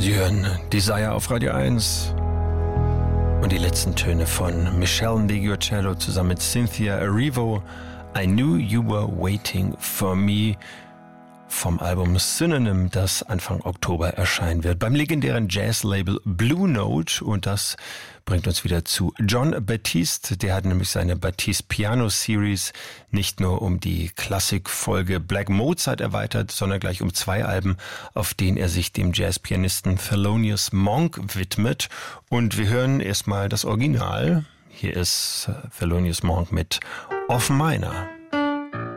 Sie hören Desire auf Radio 1 und die letzten Töne von Michelle Ndegeocello zusammen mit Cynthia Erivo. I Knew You Were Waiting For Me vom Album Synonym, das Anfang Oktober erscheinen wird beim legendären Jazz-Label Blue Note. Und das bringt uns wieder zu Jon Batiste. Der hat nämlich seine Batiste Piano Series nicht nur um die Klassikfolge Black Mozart erweitert, sondern gleich um 2 Alben, auf denen er sich dem Jazzpianisten Thelonious Monk widmet. Und wir hören erstmal das Original. Hier ist Thelonious Monk mit Off Minor.